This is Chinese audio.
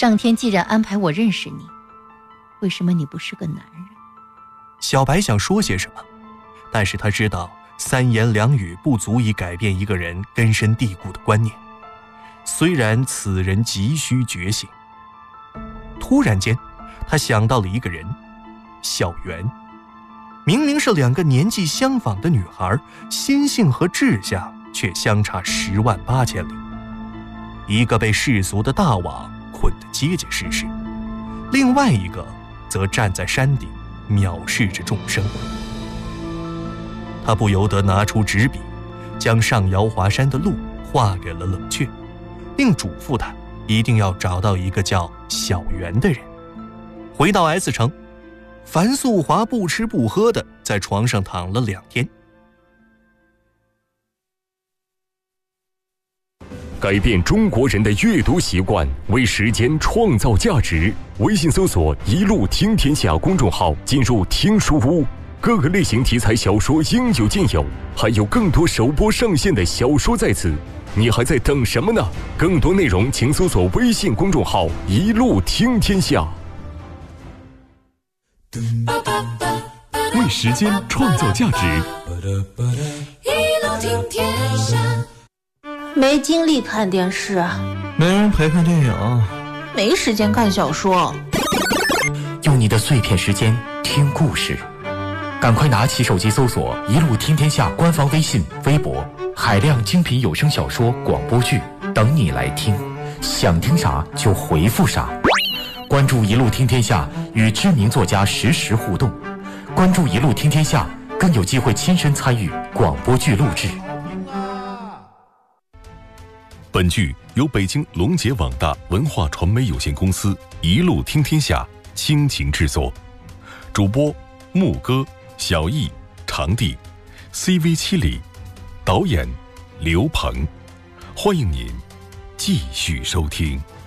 上天既然安排我认识你，为什么你不是个男人？ 小白想说些什么，但是他知道三言两语不足以改变一个人根深蒂固的观念，虽然此人急需觉醒。突然间他想到了一个人，小圆。明明是两个年纪相仿的女孩，心性和志向却相差10万8千里。一个被世俗的大网捆得结结实实，另外一个则站在山顶藐视着众生。他不由得拿出纸笔，将上瑶华山的路画给了冷却，并嘱咐他一定要找到一个叫小圆的人。回到 S 城，樊素华不吃不喝的在床上躺了2天。 改变中国人的阅读习惯，为时间创造价值。微信搜索“一路听天下”公众号，进入听书屋，各个类型题材小说应有尽有，还有更多首播上线的小说在此，你还在等什么呢？更多内容请搜索微信公众号“一路听天下”。为时间创造价值， 一路听天下。 没精力看电视， 没人陪看电影， 没时间看小说。 用你的碎片时间听故事，赶快拿起手机搜索“一路听天下”官方微信、微博，海量精品有声小说、广播剧等你来听，想听啥就回复啥。关注“一路听天下”，与知名作家实时互动。关注“一路听天下”，更有机会亲身参与广播剧录制。 本剧由北京龙杰网大文化传媒有限公司一路听天下倾情制作，主播牧歌、小易、长地 ，CV7里，导演刘鹏。欢迎您继续收听。